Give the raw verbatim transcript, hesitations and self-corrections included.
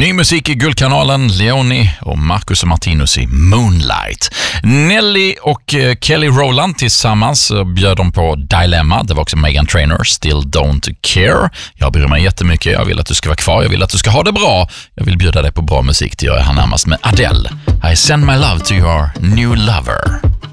Ny musik i Guldkanalen, Leoni och Marcus och Martinus i Moonlight. Nelly och Kelly Rowland tillsammans bjöd de på Dilemma. Det var också Meghan Trainor, Still Don't Care. Jag bryr mig jättemycket, jag vill att du ska vara kvar, jag vill att du ska ha det bra. Jag vill bjuda dig på bra musik, det gör jag här närmast med Adele. I send my love to your new lover.